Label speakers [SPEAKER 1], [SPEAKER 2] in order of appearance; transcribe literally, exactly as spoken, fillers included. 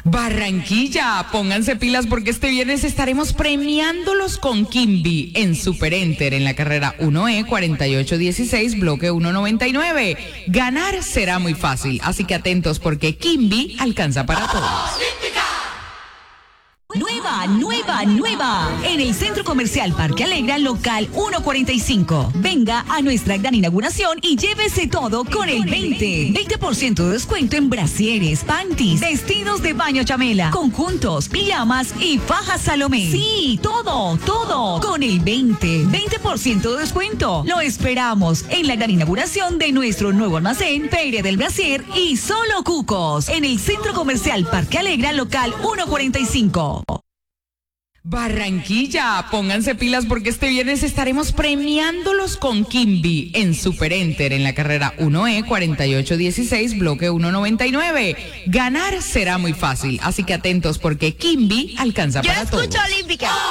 [SPEAKER 1] Barranquilla, pónganse pilas porque este viernes estaremos premiándolos con Kimby en Super Enter en la carrera uno E cuarenta y ocho dieciséis, bloque ciento noventa y nueve. Ganar será muy fácil, así que atentos porque Kimby alcanza para todos.
[SPEAKER 2] Nueva, nueva, nueva. En el Centro Comercial Parque Alegra, local ciento cuarenta y cinco. Venga a nuestra gran inauguración y llévese todo con el veinte. veinte por ciento de descuento en brasieres, panties, vestidos de baño chamela, conjuntos, pijamas y fajas Salomé. Sí, todo, todo con el veinte. veinte por ciento de descuento. Lo esperamos en la gran inauguración de nuestro nuevo almacén, Feria del Brasier y Solo Cucos. En el Centro Comercial Parque Alegra, local ciento cuarenta y cinco.
[SPEAKER 1] Barranquilla, pónganse pilas porque este viernes estaremos premiándolos con Kimby en Super Enter en la carrera uno E cuarenta y ocho dieciséis, bloque ciento noventa y nueve. Ganar será muy fácil, así que atentos porque Kimby alcanza
[SPEAKER 3] Yo
[SPEAKER 1] para todos.
[SPEAKER 3] escucho Olímpica.